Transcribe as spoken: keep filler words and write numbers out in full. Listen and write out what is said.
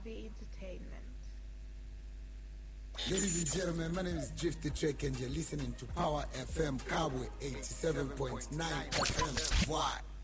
Kavi Entertainment. Ladies and gentlemen, my name is Drift the Trek and you're listening to Power F M Kabwe eighty-seven point nine F M. Why?